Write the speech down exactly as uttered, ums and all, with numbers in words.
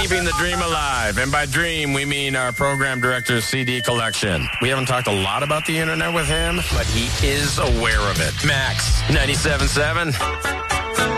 keeping the dream alive. And by dream, we mean our program director's C D collection. We haven't talked a lot about the internet with him, but he is aware of it. Max, ninety-seven point seven.